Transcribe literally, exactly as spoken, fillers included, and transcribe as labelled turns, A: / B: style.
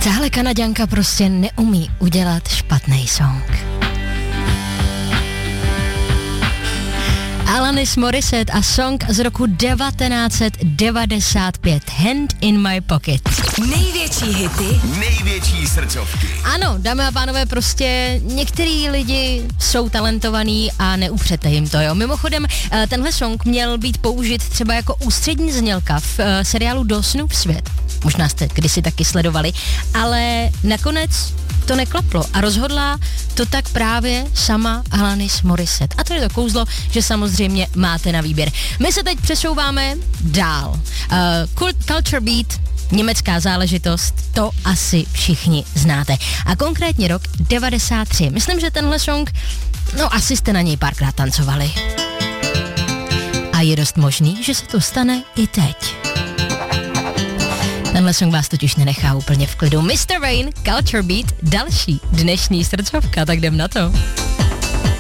A: Tahle Kanaďanka prostě neumí udělat špatný song. Alanis Morissette a song z roku devatenáct set devadesát pět, Hand in My Pocket.
B: Největší hity,
C: největší srdcovky.
A: Ano, dámy a pánové, prostě některý lidi jsou talentovaní a neupřete jim to, jo. Mimochodem, tenhle song měl být použit třeba jako ústřední znělka v uh, seriálu Do snů svět. Možná jste kdysi taky sledovali, ale nakonec to neklaplo a rozhodla to tak právě sama Alanis Morissette. A to je to kouzlo, že samozřejmě máte na výběr. My se teď přesouváme dál. Uh, Culture Beat, německá záležitost, to asi všichni znáte. A konkrétně rok devadesát tři. Myslím, že tenhle song, no asi jste na něj párkrát tancovali. A je dost možný, že se to stane i teď. Tenhle song vás totiž nenechá úplně v klidu. mister Rain, Culture Beat, další dnešní srdcovka, tak jdem na to.